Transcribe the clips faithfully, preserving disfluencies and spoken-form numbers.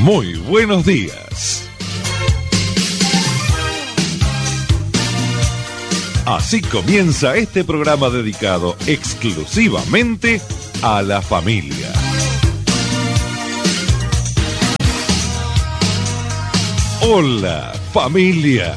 Muy buenos días. Así comienza este programa dedicado exclusivamente a la familia. Hola, familia.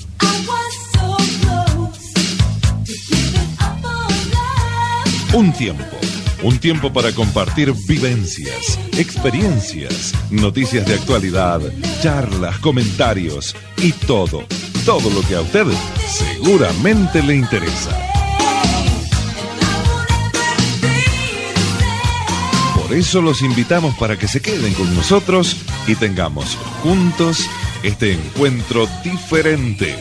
Un tiempo, un tiempo para compartir vivencias, experiencias, noticias de actualidad, charlas, comentarios y todo, todo lo que a usted seguramente le interesa. Por eso los invitamos para que se queden con nosotros y tengamos juntos este encuentro diferente.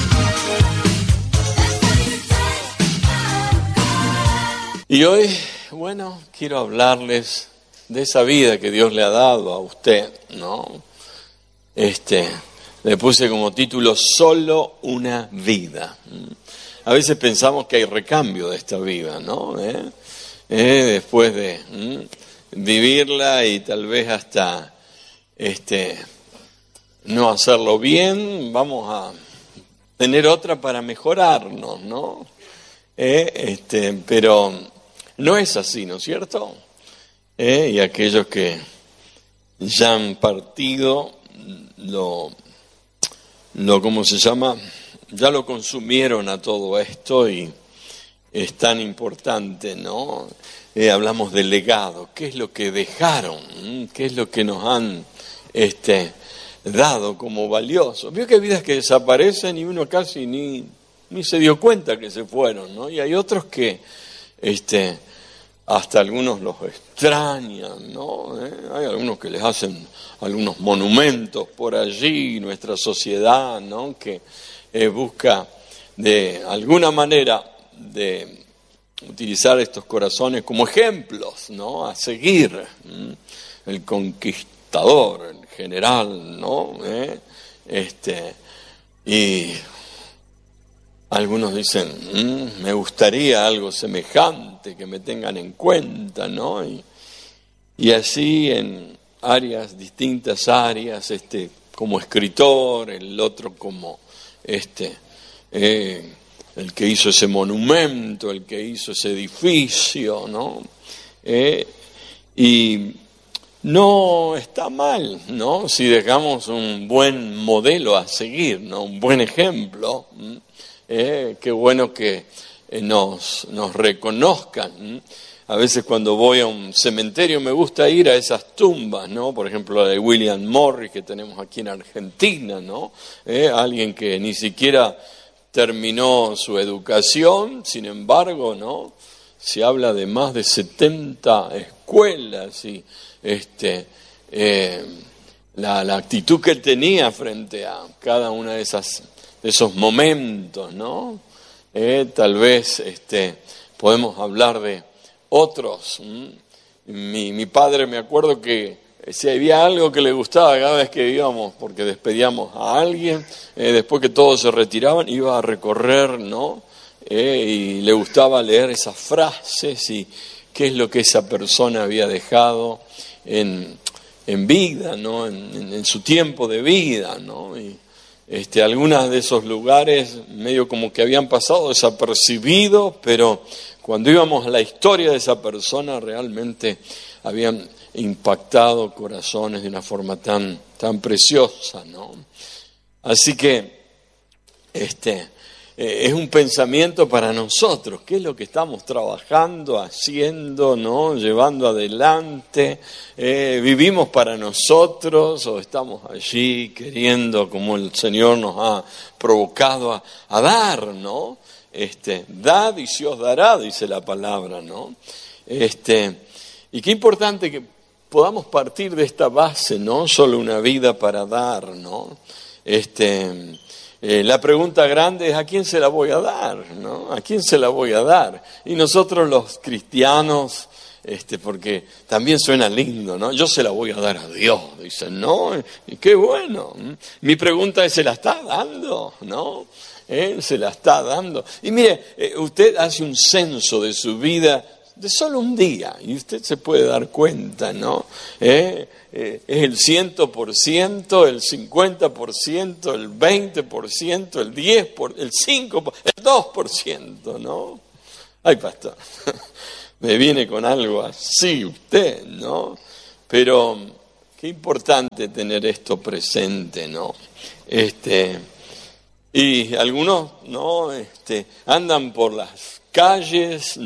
Y hoy, bueno, quiero hablarles de esa vida que Dios le ha dado a usted, ¿no? Este, le puse como título, Solo una vida. A veces pensamos que hay recambio de esta vida, ¿no? ¿Eh? ¿Eh? Después de ¿eh? vivirla y tal vez hasta este, no hacerlo bien, vamos a tener otra para mejorarnos, ¿no? ¿Eh? Este, pero no es así, ¿no es cierto? ¿Eh? Y aquellos que ya han partido, lo, lo, ¿cómo se llama? Ya lo consumieron a todo esto y es tan importante, ¿no? Eh, hablamos del legado, ¿qué es lo que dejaron? ¿Mm? ¿Qué es lo que nos han este, dado como valioso? Veo que hay vidas que desaparecen y uno casi ni, ni se dio cuenta que se fueron, ¿no? Y hay otros que este, hasta algunos los extrañan, ¿no? ¿Eh? Hay algunos que les hacen algunos monumentos por allí, nuestra sociedad, ¿no? Que eh, busca de alguna manera de utilizar estos corazones como ejemplos, ¿no? A seguir. ¿Mm? El conquistador, el general, ¿no? ¿Eh? Este, y algunos dicen, mmm, me gustaría algo semejante, que me tengan en cuenta, ¿no? Y, y así en áreas, distintas áreas, este, como escritor, el otro como este, eh, el que hizo ese monumento, el que hizo ese edificio, ¿no? Eh, y no está mal, ¿no? Si dejamos un buen modelo a seguir, ¿no? Un buen ejemplo. ¿m? Eh, qué bueno que eh, nos, nos reconozcan. ¿m? A veces cuando voy a un cementerio me gusta ir a esas tumbas, ¿no? Por ejemplo, la de William Morris que tenemos aquí en Argentina, ¿no? Eh, alguien que ni siquiera terminó su educación, sin embargo, ¿no? Se habla de más de setenta escuelas y este, eh, la, la actitud que él tenía frente a cada una de esas de esos momentos, ¿no? Eh, tal vez este, podemos hablar de otros. Mi, mi padre, me acuerdo que si había algo que le gustaba cada vez que íbamos, porque despedíamos a alguien, eh, después que todos se retiraban, iba a recorrer, ¿no? Eh, y le gustaba leer esas frases y qué es lo que esa persona había dejado en, en vida, ¿no? En, en, en su tiempo de vida, ¿no? Y este, algunas de esos lugares medio como que habían pasado desapercibidos, pero cuando íbamos a la historia de esa persona realmente habían impactado corazones de una forma tan, tan preciosa, ¿no? Así que este, eh, es un pensamiento para nosotros, qué es lo que estamos trabajando, haciendo, ¿no? Llevando adelante, eh, vivimos para nosotros o estamos allí queriendo como el Señor nos ha provocado a, a dar, ¿no? Este, dad y se os dará, dice la palabra, ¿no? Este, y qué importante que podamos partir de esta base, ¿no? Solo una vida para dar, ¿no? Este, eh, la pregunta grande es ¿a quién se la voy a dar? ¿No? ¿A quién se la voy a dar? Y nosotros los cristianos, este, porque también suena lindo, ¿no? Yo se la voy a dar a Dios, dicen, ¿no? Y qué bueno. Mi pregunta es, ¿se la está dando? ¿No? ¿Eh? Se la está dando. Y mire, eh, usted hace un censo de su vida de solo un día, y usted se puede dar cuenta, ¿no? ¿Eh? Eh, es el cien por ciento, el cincuenta por ciento, el veinte por ciento, el diez por ciento, el cinco por ciento, el dos por ciento, ¿no? Ay, pastor, me viene con algo así usted, ¿no? Pero qué importante tener esto presente, ¿no? Este, y algunos, ¿no? Este, andan por las calles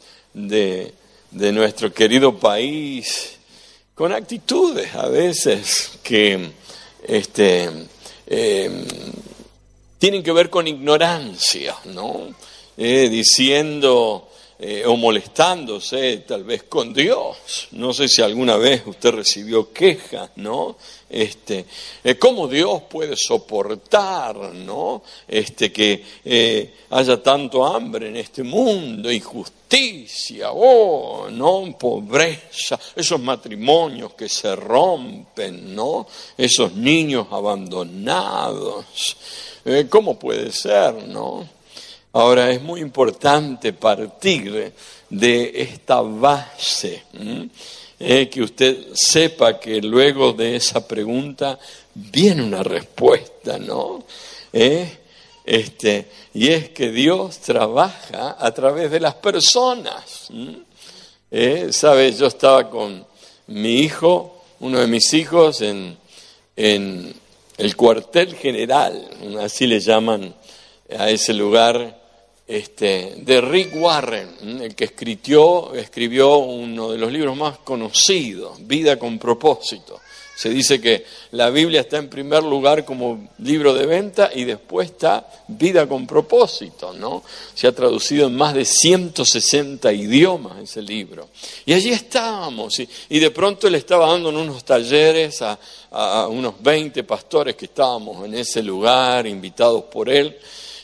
de, de nuestro querido país con actitudes a veces que este, eh, tienen que ver con ignorancia, ¿no? Eh, diciendo eh, o molestándose tal vez con Dios. No sé si alguna vez usted recibió quejas, ¿no? Este, eh, ¿Cómo Dios puede soportar, ¿no? Este, que eh, haya tanto hambre en este mundo, injusticia, oh, ¿no? Pobreza, esos matrimonios que se rompen, ¿no? Esos niños abandonados. Eh, ¿Cómo puede ser, no? Ahora, es muy importante partir de esta base, ¿m? Eh, que usted sepa que luego de esa pregunta viene una respuesta, ¿no? Eh, este, y es que Dios trabaja a través de las personas. Eh, ¿sabe? Yo estaba con mi hijo, uno de mis hijos, en, en el cuartel general, así le llaman a ese lugar, Este, de Rick Warren, el que escribió, escribió uno de los libros más conocidos, Vida con propósito. Se dice que la Biblia está en primer lugar como libro de venta y después está Vida con propósito, ¿no? Se ha traducido en más de ciento sesenta idiomas ese libro. Y allí estábamos, y, y de pronto él estaba dando en unos talleres a, a unos veinte pastores que estábamos en ese lugar, invitados por él,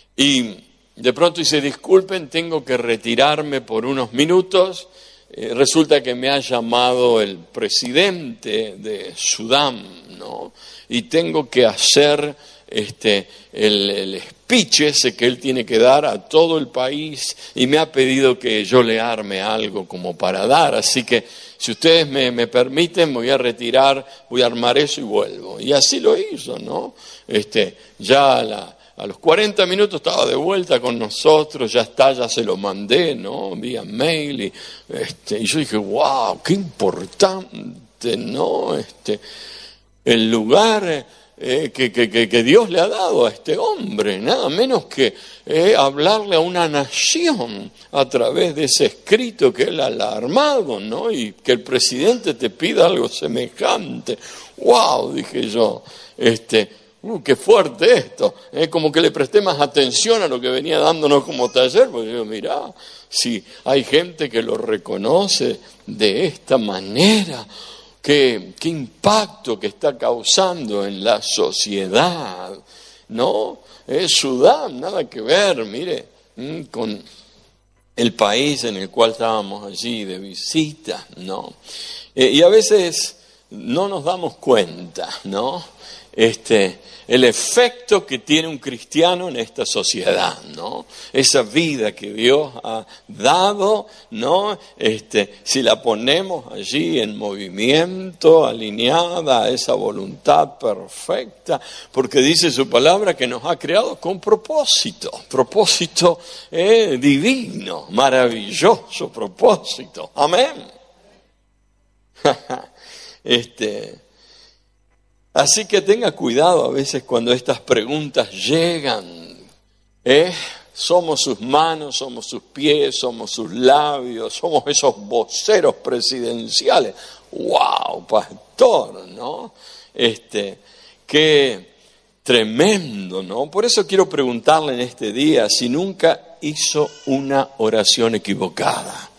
y de pronto dice, disculpen, tengo que retirarme por unos minutos. Eh, resulta que me ha llamado el presidente de Sudán, ¿no? Y tengo que hacer este, el, el speech ese que él tiene que dar a todo el país y me ha pedido que yo le arme algo como para dar. Así que si ustedes me, me permiten, me voy a retirar, voy a armar eso y vuelvo. Y así lo hizo, ¿no? Este, ya la... A los cuarenta minutos estaba de vuelta con nosotros, ya está, ya se lo mandé, ¿no? Vía mail. Y, este, y yo dije, wow, qué importante, ¿no? Este, el lugar eh, que, que, que Dios le ha dado a este hombre, nada menos que eh, hablarle a una nación a través de ese escrito que él ha armado, ¿no? Y que el presidente te pida algo semejante. Wow, dije yo, este... Uh, qué fuerte esto, es eh, como que le presté más atención a lo que venía dándonos como taller, porque yo, mirá, si hay gente que lo reconoce de esta manera, qué, qué impacto que está causando en la sociedad, ¿no? Es Sudán, nada que ver, mire, mmm, con el país en el cual estábamos allí de visita, ¿no? Eh, y a veces no nos damos cuenta, ¿no? Este, el efecto que tiene un cristiano en esta sociedad, ¿no? Esa vida que Dios ha dado, ¿no? Este, si la ponemos allí en movimiento, alineada a esa voluntad perfecta, porque dice su palabra que nos ha creado con propósito, propósito eh, divino, maravilloso propósito. Amén. este... Así que tenga cuidado a veces cuando estas preguntas llegan. ¿eh? Somos sus manos, somos sus pies, somos sus labios, somos esos voceros presidenciales. ¡Wow, pastor! ¿No? Este, qué tremendo, ¿no? Por eso quiero preguntarle en este día si nunca hizo una oración equivocada.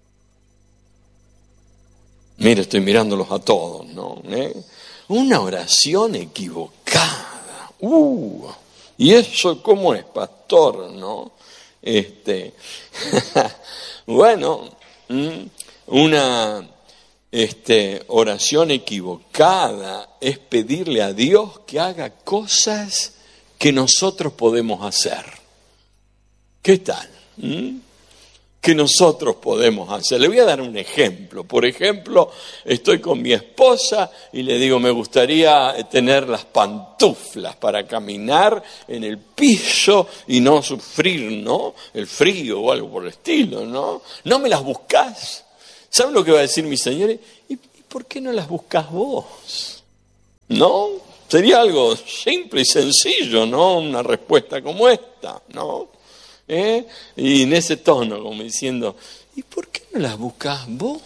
Mire, estoy mirándolos a todos, ¿no? ¿Eh? Una oración equivocada. Uh, ¿Y eso cómo es, pastor? ¿No? Este, bueno, una este, oración equivocada es pedirle a Dios que haga cosas que nosotros podemos hacer. ¿Qué tal? ¿Mm? que nosotros podemos hacer. Le voy a dar un ejemplo. Por ejemplo, estoy con mi esposa y le digo, me gustaría tener las pantuflas para caminar en el piso y no sufrir, ¿no?, el frío o algo por el estilo, ¿no? ¿No me las buscás? ¿Saben lo que va a decir mi señora? ¿Y por qué no las buscás vos? ¿No? Sería algo simple y sencillo, ¿no? Una respuesta como esta, ¿no? ¿Eh? Y en ese tono, como diciendo, ¿y por qué no las buscás vos?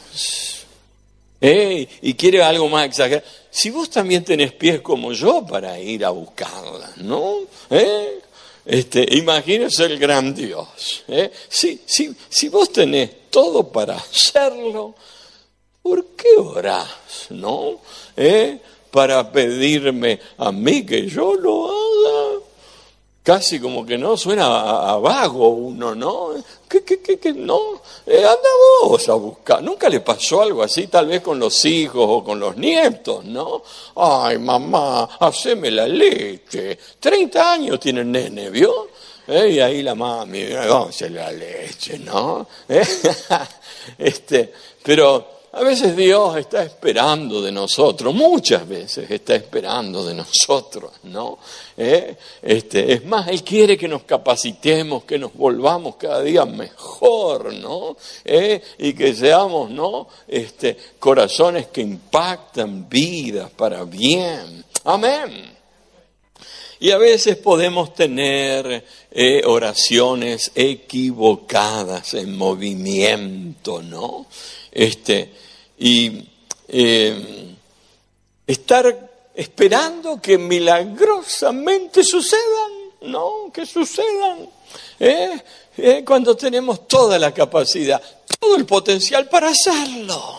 ¿Eh? Y quiere algo más exagerado. Si vos también tenés pies como yo para ir a buscarlas, ¿no? ¿Eh? Este, imagínese el gran Dios. ¿Eh? Si, si, si vos tenés todo para hacerlo, ¿por qué orás, no? ¿Eh? Para pedirme a mí que yo lo haga. Casi como que no, suena a, a vago uno, ¿no? ¿Qué, qué, qué, qué? No, eh, anda vos a buscar. ¿Nunca le pasó algo así, tal vez con los hijos o con los nietos, no? Ay, mamá, haceme la leche. treinta años tiene el nene, ¿vio? Eh, y ahí la mami, vamos a hacer la leche, ¿no? ¿Eh? este, pero a veces Dios está esperando de nosotros, muchas veces está esperando de nosotros, ¿no? ¿Eh? Este, es más, Él quiere que nos capacitemos, que nos volvamos cada día mejor, ¿no? ¿Eh? Y que seamos, ¿no?, este, corazones que impactan vidas para bien. Amén. Y a veces podemos tener eh, oraciones equivocadas en movimiento, ¿no? Este, y eh, estar esperando que milagrosamente sucedan, ¿no? Que sucedan, ¿eh? Eh, cuando tenemos toda la capacidad, todo el potencial para hacerlo.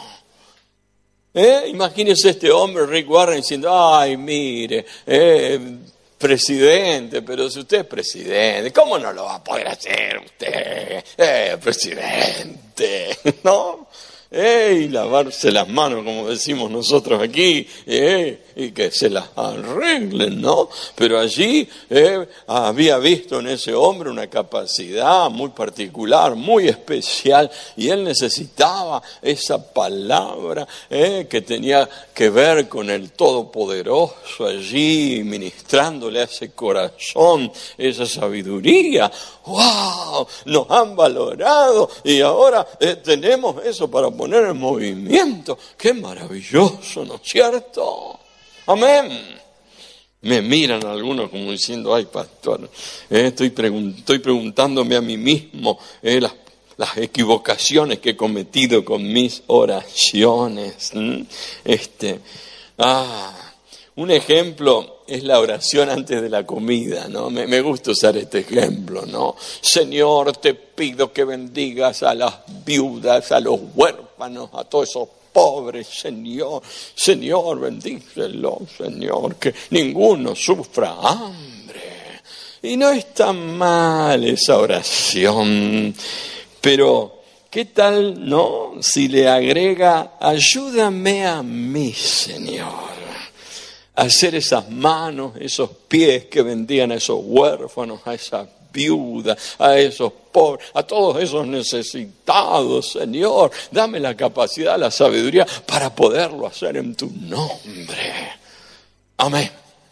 ¿Eh? Imagínese este hombre, Rick Warren, diciendo, ay, mire, eh, presidente, pero si usted es presidente, ¿cómo no lo va a poder hacer usted? Eh, presidente, ¿no? Eh, y lavarse las manos, como decimos nosotros aquí, eh, y que se las arreglen, ¿no? Pero allí eh, había visto en ese hombre una capacidad muy particular, muy especial, y él necesitaba esa palabra eh, que tenía que ver con el Todopoderoso allí, ministrándole a ese corazón esa sabiduría. ¡Wow! Nos han valorado y ahora eh, tenemos eso para poner en movimiento. ¡Qué maravilloso!, ¿no es cierto? Amén. Me miran algunos como diciendo, ay, pastor, eh, estoy, pregun- estoy preguntándome a mí mismo eh, las, las equivocaciones que he cometido con mis oraciones. ¿Mm? Este, ah, un ejemplo es la oración antes de la comida, ¿no? Me, me gusta usar este ejemplo, ¿no? Señor, te pido que bendigas a las viudas, a los huérfanos, a todos esos pobres, Señor. Señor, bendícelo, Señor, que ninguno sufra hambre. Y no está mal esa oración, pero ¿qué tal, no? Si le agrega, ayúdame a mí, Señor, a hacer esas manos, esos pies que vendían a esos huérfanos, a esas viudas, a esos pobres, a todos esos necesitados, Señor. Dame la capacidad, la sabiduría para poderlo hacer en tu nombre. Amén.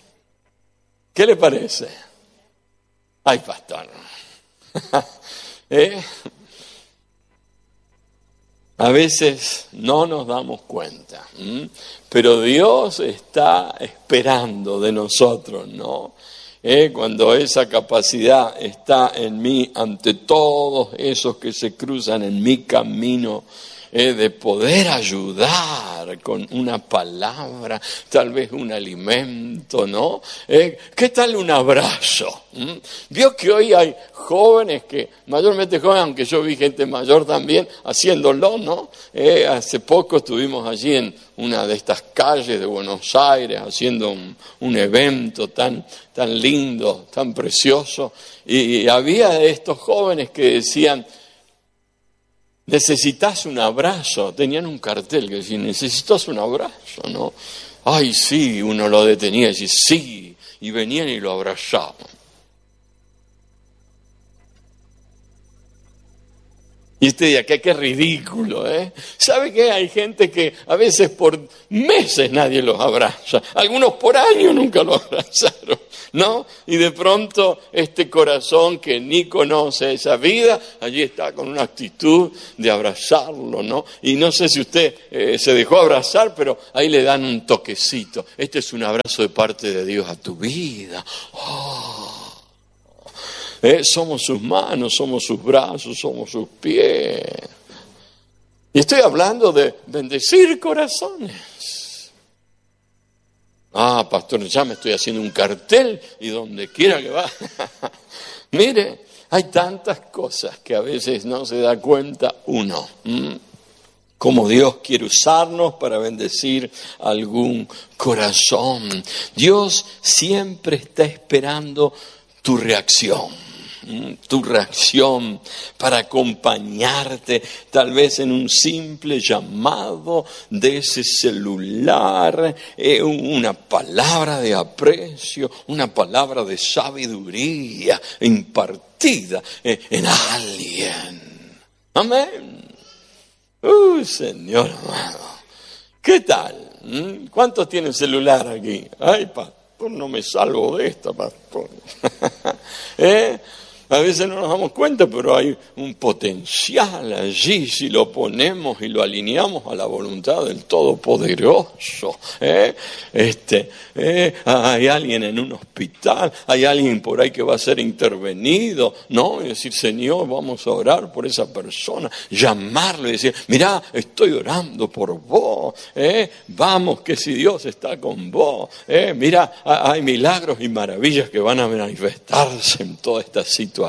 ¿Qué le parece? Ay, pastor. ¿Eh? A veces no nos damos cuenta, ¿m? Pero Dios está esperando de nosotros, ¿no? ¿Eh? Cuando esa capacidad está en mí ante todos esos que se cruzan en mi camino, eh, de poder ayudar con una palabra, tal vez un alimento, ¿no? Eh, ¿Qué tal un abrazo? ¿Mm? Vio que hoy hay jóvenes que, mayormente jóvenes, aunque yo vi gente mayor también haciéndolo, ¿no? Eh, hace poco estuvimos allí en una de estas calles de Buenos Aires haciendo un, un evento tan, tan lindo, tan precioso, y, y había de estos jóvenes que decían, necesitas un abrazo. Tenían un cartel que decía, necesitas un abrazo, ¿no? Ay, sí, uno lo detenía y decía, sí, y venían y lo abrazaban. Y usted dirá, qué, qué ridículo, ¿eh? ¿Sabe qué? Hay gente que a veces por meses nadie los abraza. Algunos por años nunca los abrazaron, ¿no? Y de pronto este corazón que ni conoce esa vida, allí está con una actitud de abrazarlo, ¿no? Y no sé si usted eh, se dejó abrazar, pero ahí le dan un toquecito. Este es un abrazo de parte de Dios a tu vida. ¡Oh! Eh, somos sus manos, somos sus brazos, somos sus pies. Y estoy hablando de bendecir corazones. Ah, pastor, ya me estoy haciendo un cartel y donde quiera que va. Mire, hay tantas cosas que a veces no se da cuenta uno. ¿Mm? Como Dios quiere usarnos para bendecir algún corazón. Dios siempre está esperando tu reacción. Tu reacción para acompañarte tal vez en un simple llamado de ese celular, eh, una palabra de aprecio, una palabra de sabiduría impartida eh, en alguien. Amén. Uy, Señor amado. ¿Qué tal? ¿Cuántos tienen celular aquí? Ay, pastor, no me salvo de esta, pastor. ¿Eh? A veces no nos damos cuenta, pero hay un potencial allí si lo ponemos y lo alineamos a la voluntad del Todopoderoso. ¿eh? Este, ¿eh? Hay alguien en un hospital, hay alguien por ahí que va a ser intervenido, ¿no? Y decir, Señor, vamos a orar por esa persona, llamarlo y decir, mirá, estoy orando por vos, ¿eh? Vamos, que si Dios está con vos, ¿eh? Mirá, hay milagros y maravillas que van a manifestarse en toda esta situación.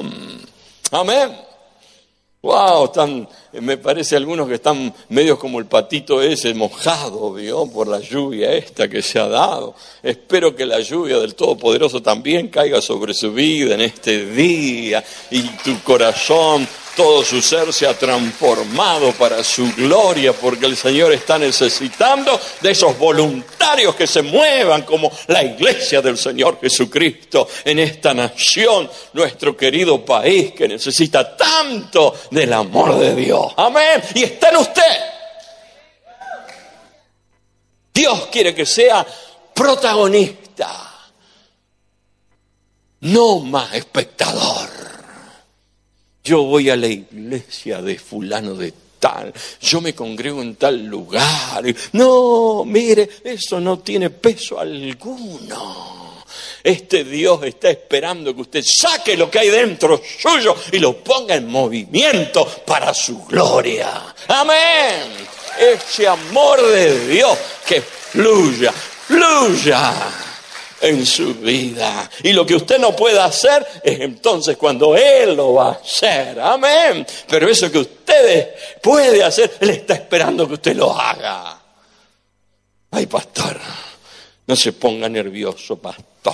Amén. Wow, están, me parece algunos que están medios como el patito ese mojado, ¿vio? Por la lluvia esta que se ha dado. Espero que la lluvia del Todopoderoso también caiga sobre su vida en este día y tu corazón, todo su ser se ha transformado para su gloria, porque el Señor está necesitando de esos voluntarios que se muevan como la iglesia del Señor Jesucristo en esta nación, nuestro querido país que necesita tanto del amor de Dios. Amén. Y está en usted. Dios quiere que sea protagonista, no más espectador. Yo voy a la iglesia de fulano de tal, yo me congrego en tal lugar. No, mire, eso no tiene peso alguno. Este Dios está esperando que usted saque lo que hay dentro suyo y lo ponga en movimiento para su gloria. Amén. Ese amor de Dios que fluya, fluya en su vida. Y lo que usted no puede hacer es entonces cuando Él lo va a hacer. Amén. Pero eso que usted puede hacer, Él está esperando que usted lo haga. Ay, pastor, no se ponga nervioso, pastor.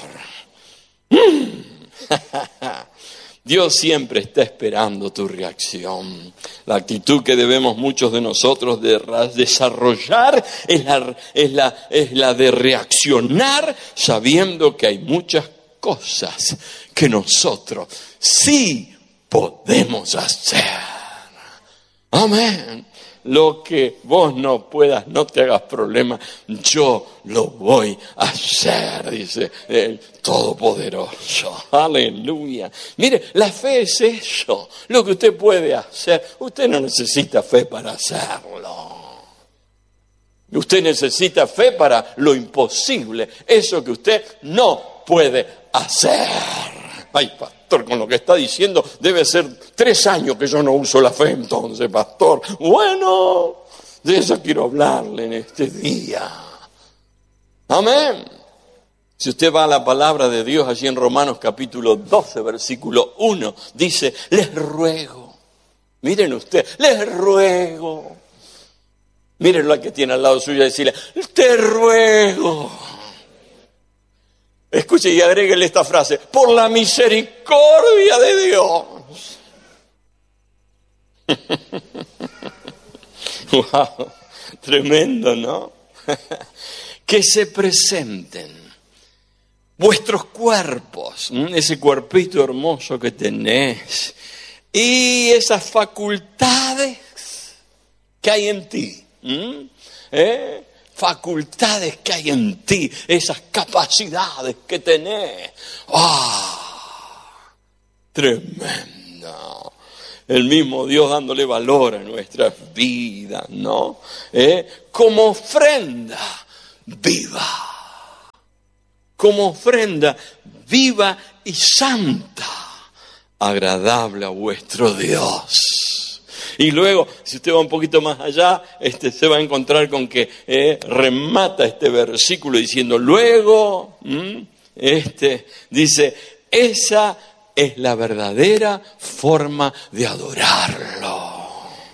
Dios siempre está esperando tu reacción. La actitud que debemos muchos de nosotros de desarrollar es la, es la, es la de reaccionar sabiendo que hay muchas cosas que nosotros sí podemos hacer. Amén. Lo que vos no puedas, no te hagas problema, yo lo voy a hacer, dice el Todopoderoso. Aleluya. Mire, la fe es eso, lo que usted puede hacer. Usted no necesita fe para hacerlo. Usted necesita fe para lo imposible, eso que usted no puede hacer. Ay, pastor, con lo que está diciendo, debe ser tres años que yo no uso la fe entonces, pastor. Bueno, de eso quiero hablarle en este día. Amén. Si usted va a la palabra de Dios, allí en Romanos capítulo doce, versículo uno, dice, les ruego. Miren usted, les ruego. Miren lo que tiene al lado suyo y decirle, te ruego. Escuche y agréguele esta frase, por la misericordia de Dios. Wow, tremendo, ¿no? Que se presenten vuestros cuerpos, ese cuerpito hermoso que tenés, y esas facultades que hay en ti. ¿Mm? ¿Eh? Facultades que hay en ti, esas capacidades que tenés. ¡Ah! Tremendo. El mismo Dios dándole valor a nuestras vidas, ¿no? ¿Eh? Como ofrenda viva. Como ofrenda viva y santa, agradable a vuestro Dios. Y luego, si usted va un poquito más allá, este, se va a encontrar con que eh, remata este versículo diciendo, luego, ¿m? este, dice, esa es la verdadera forma de adorarlo.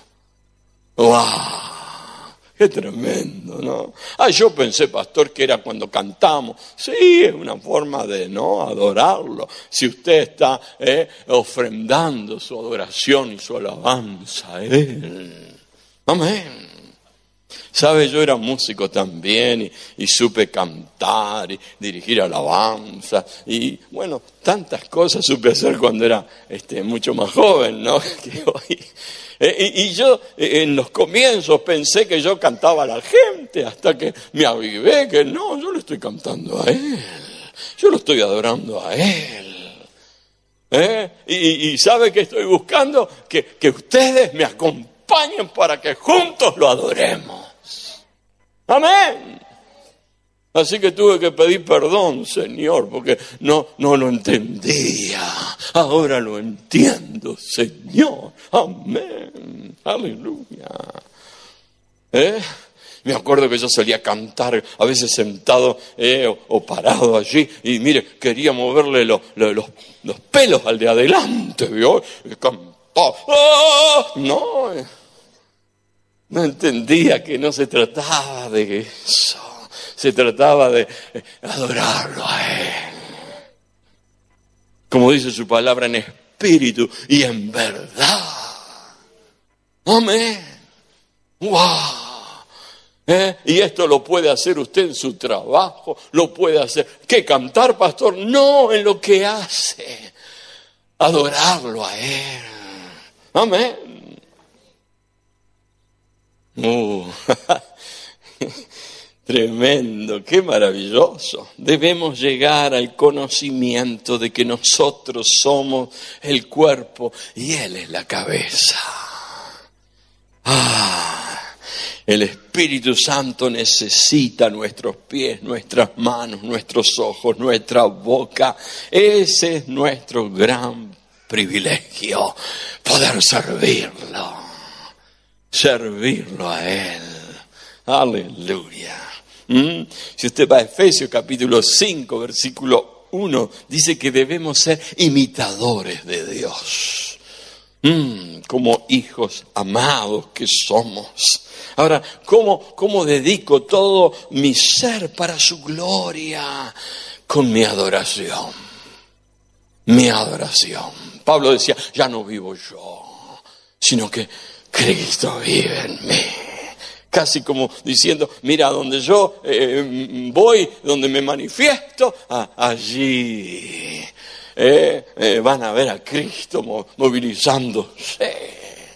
¡Wow! ¡Qué tremendo!, ¿no? Ah, yo pensé, pastor, que era cuando cantamos. Sí, es una forma de no adorarlo. Si usted está eh, ofrendando su adoración y su alabanza a Él. Amén. ¿Sabe? Yo era músico también y, y supe cantar y dirigir alabanza. Y bueno, tantas cosas supe hacer cuando era este, mucho más joven, ¿no? Que hoy. Eh, y, y yo eh, en los comienzos pensé que yo cantaba a la gente hasta que me avivé que no, yo le estoy cantando a Él. Yo lo estoy adorando a Él. ¿Eh? Y, y ¿sabe qué estoy buscando? Que, que ustedes me acompañen para que juntos lo adoremos. Amén. Así que tuve que pedir perdón, Señor, porque no, no lo entendía. Ahora lo entiendo, Señor. Amén. Aleluya. ¿Eh? Me acuerdo que yo solía cantar, a veces sentado eh, o, o parado allí, y mire, quería moverle lo, lo, los, los pelos al de adelante, ¿vio? Y cantaba. ¡Ah! No, no entendía que no se trataba de eso. Se trataba de adorarlo a Él. Como dice su palabra, en espíritu y en verdad. Amén. ¡Wow! ¿Eh? Y esto lo puede hacer usted en su trabajo, lo puede hacer. ¿Qué, cantar, pastor? No, en lo que hace. Adorarlo a Él. Amén. Uh. Tremendo, qué maravilloso. Debemos llegar al conocimiento de que nosotros somos el cuerpo y Él es la cabeza. Ah, el Espíritu Santo necesita nuestros pies, nuestras manos, nuestros ojos, nuestra boca. Ese es nuestro gran privilegio, poder servirlo, servirlo a Él. Aleluya. ¿Mm? Si usted va a Efesios capítulo cinco, versículo uno, dice que debemos ser imitadores de Dios. Mm, como hijos amados que somos. Ahora, ¿cómo, cómo dedico todo mi ser para su gloria? Con mi adoración. Mi adoración. Pablo decía, ya no vivo yo, sino que Cristo vive en mí. Casi como diciendo, mira, donde yo eh, voy, donde me manifiesto, ah, allí eh, eh, van a ver a Cristo movilizándose.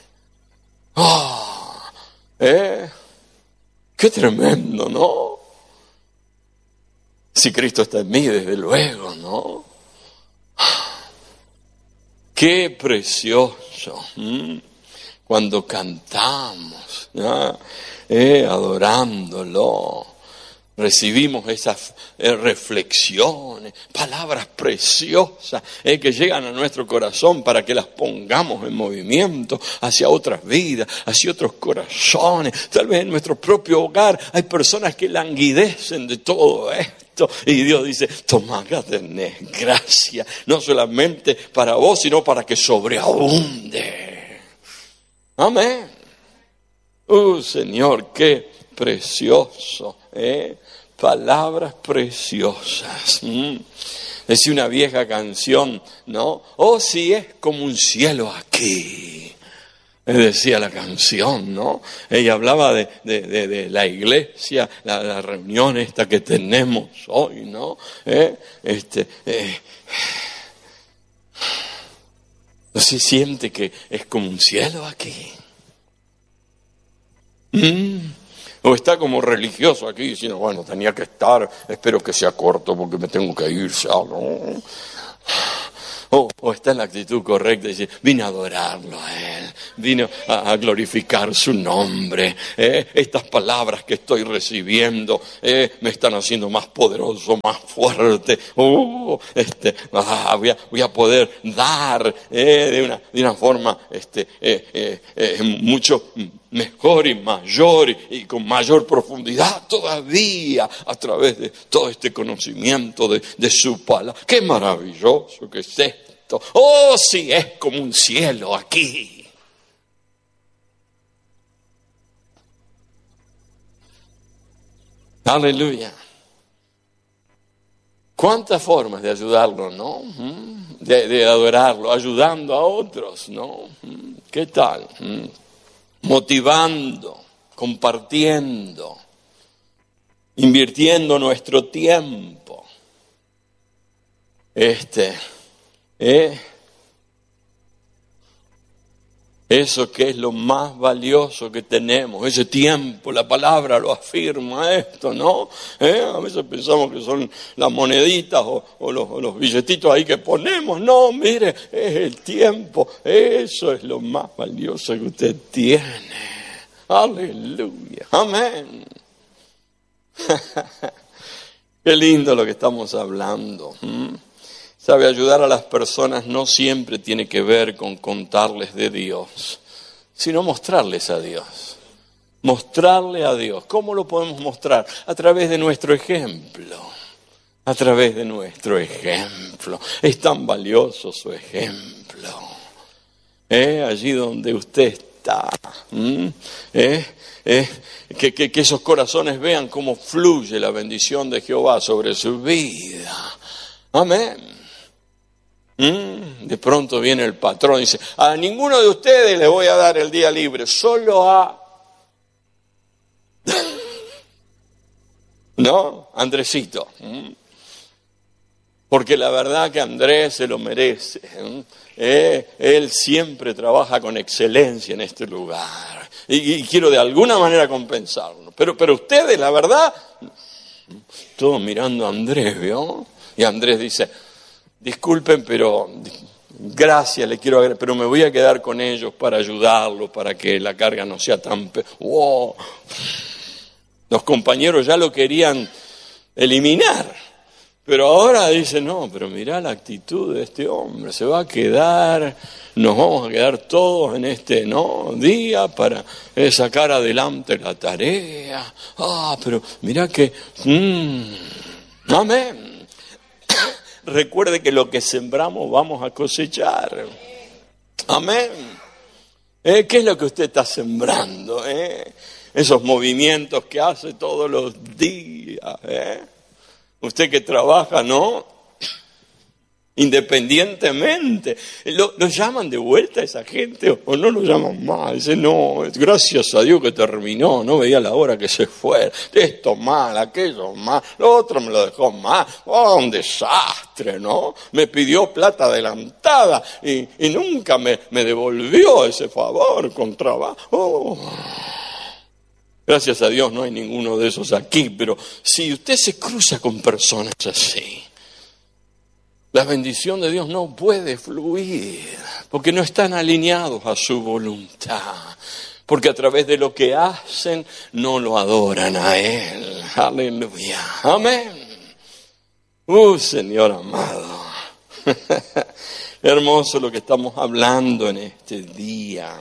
Oh, eh, ¡qué tremendo!, ¿no? Si Cristo está en mí, desde luego, ¿no? ¡Qué precioso! ¿Mm? Cuando cantamos, ¿no? Eh, adorándolo, recibimos esas eh, reflexiones, palabras preciosas eh, que llegan a nuestro corazón para que las pongamos en movimiento hacia otras vidas, hacia otros corazones. Tal vez en nuestro propio hogar hay personas que languidecen de todo esto y Dios dice, toma, acá tenés gracia, no solamente para vos, sino para que sobreabunde. Amén. ¡Uh, Señor, qué precioso! ¿eh? Palabras preciosas. ¿Mm? Decía una vieja canción, ¿no? Oh, si es como un cielo aquí. Decía la canción, ¿no? Ella hablaba de, de, de, de la iglesia, la, la reunión esta que tenemos hoy, ¿no? ¿Eh? Este... Eh. ¿No se siente que es como un cielo aquí? ¿Mm? O está como religioso aquí diciendo, bueno, tenía que estar, espero que sea corto porque me tengo que ir ya, ¿no? O, o está en la actitud correcta y dice, vine a adorarlo a Él, vine a, a glorificar su nombre. ¿eh? Estas palabras que estoy recibiendo eh, me están haciendo más poderoso, más fuerte. Uh, este, ah, voy, a, voy a poder dar eh, de, una, de una forma este, eh, eh, eh, mucho mejor y mayor y, y con mayor profundidad todavía a través de todo este conocimiento de, de su palabra. ¡Qué maravilloso que es esto! ¡Oh, sí, es como un cielo aquí! ¡Aleluya! ¿Cuántas formas de ayudarlo, no? De, de adorarlo, ayudando a otros, ¿no? ¿Qué tal? Motivando, compartiendo, invirtiendo nuestro tiempo. Este, eh, eso que es lo más valioso que tenemos, ese tiempo, la palabra lo afirma esto, ¿no? ¿Eh? A veces pensamos que son las moneditas o, o, los, o los billetitos ahí que ponemos. No, mire, es el tiempo, eso es lo más valioso que usted tiene. Aleluya, amén. Qué lindo lo que estamos hablando. ¿Mm? Sabe, ayudar a las personas no siempre tiene que ver con contarles de Dios, sino mostrarles a Dios. Mostrarle a Dios. ¿Cómo lo podemos mostrar? A través de nuestro ejemplo. A través de nuestro ejemplo. Es tan valioso su ejemplo. ¿Eh? Allí donde usted está. ¿Mm? ¿Eh? ¿Eh? Que, que, que esos corazones vean cómo fluye la bendición de Jehová sobre su vida. Amén. Mm, de pronto viene el patrón y dice, a ninguno de ustedes les voy a dar el día libre, solo a... ¿No? Andresito. Mm. Porque la verdad que Andrés se lo merece. ¿eh? Eh, él siempre trabaja con excelencia en este lugar. Y, y quiero de alguna manera compensarlo. Pero, pero ustedes, la verdad, todos mirando a Andrés, ¿vio? Y Andrés dice, disculpen, pero gracias, le quiero agradecer, pero me voy a quedar con ellos para ayudarlos, para que la carga no sea tan... Pe- ¡Wow! Los compañeros ya lo querían eliminar, pero ahora dicen, no, pero mirá la actitud de este hombre, se va a quedar, nos vamos a quedar todos en este ¿no? día para eh, sacar adelante la tarea. Ah, pero mirá que... Mmm, amén. Recuerde que lo que sembramos vamos a cosechar. Amén. ¿Eh? ¿Qué es lo que usted está sembrando? ¿Eh? Esos movimientos que hace todos los días. ¿Eh? Usted que trabaja, ¿no? Independientemente. ¿Lo, ¿Lo llaman de vuelta a esa gente o no lo llaman más? Dice, no, gracias a Dios que terminó, no veía la hora que se fue. Esto mal, aquello mal, lo otro me lo dejó mal. Oh, un desastre, ¿no? Me pidió plata adelantada y, y nunca me, me devolvió ese favor con trabajo. Oh. Gracias a Dios no hay ninguno de esos aquí, pero si usted se cruza con personas así, la bendición de Dios no puede fluir, porque no están alineados a su voluntad, porque a través de lo que hacen no lo adoran a Él. Aleluya. Amén. Uh, Señor amado. Hermoso lo que estamos hablando en este día.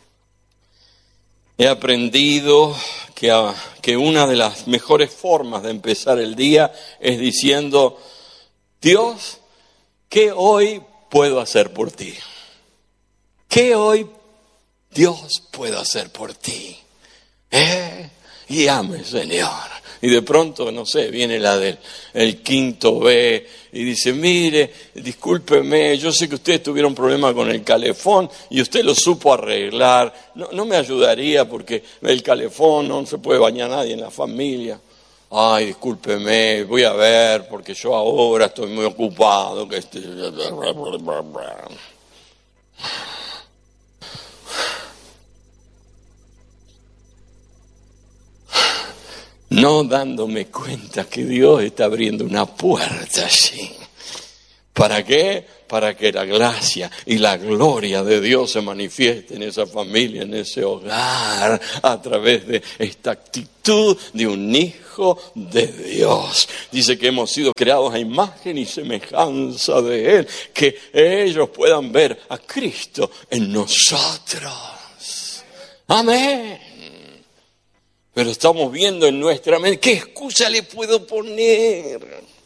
He aprendido que, que una de las mejores formas de empezar el día es diciendo, Dios, ¿qué hoy puedo hacer por ti? ¿Qué hoy Dios puedo hacer por ti? ¿Eh? Guíame, Señor. Y de pronto, no sé, viene la del el quinto B y dice, mire, discúlpeme, yo sé que ustedes tuvieron problema con el calefón y usted lo supo arreglar. No, no me ayudaría porque el calefón no se puede bañar nadie en la familia. Ay, discúlpeme, voy a ver, porque yo ahora estoy muy ocupado. Que este... No dándome cuenta que Dios está abriendo una puerta allí. ¿Para qué? Para que la gracia y la gloria de Dios se manifieste en esa familia, en ese hogar, a través de esta actitud de un hijo de Dios. Dice que hemos sido creados a imagen y semejanza de Él, que ellos puedan ver a Cristo en nosotros. Amén. Pero estamos viendo en nuestra mente, ¿qué excusa le puedo poner?